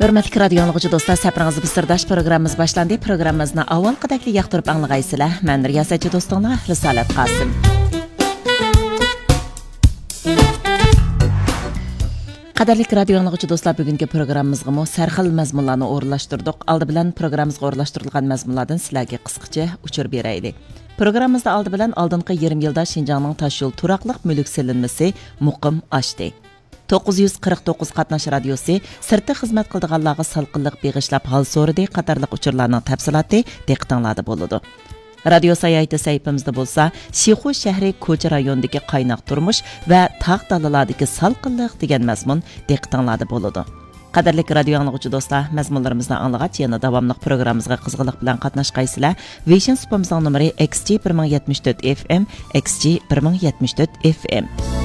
Hörmətli radio dinləyicilər, dostlar, səfərinizə sirdaş proqramımız başlandı. Proqramımızı avvalqadək yaxtırıb anlığaysızlar. Mən riyasətçi dostunuz Risalat Qasım. Qadarlik radio dinləyicilər, dostlar, bugünkü proqramımızga sərxil məzmunlarni o'rinlashtirdik. Aldı bilan proqramımızga o'rinlashtirilgan məzmunlardan sizlarga qisqacha uchur beraylik. Proqramımızda aldı bilan oldingi 20 yilda Şinjanning tosh yo'l turaqliq mulk silinmasi muqim oshdi. 949 qatnash radiosi sirti xizmat qildiganlarga salqinlik beg'ishlab hol so'radi qatorliq uchurlarning tafsiloti diqqatinglarda bo'ladi. Radio sayohati saytimizda bo'lsa, Shixu shahri ko'cha rayonidagi qaynoq turmush va tog' dalalardagi salqinlik degan mazmun diqqatinglarda bo'ladi. Qadarlik radio dinləyicilər, dostlar, mazmunlarimizni anlag'ach yana davomli programmamizga qizg'inlik bilan qatnashqaysizlar. Vision supamizning nomeri XG 1074 FM, XG 1074 FM.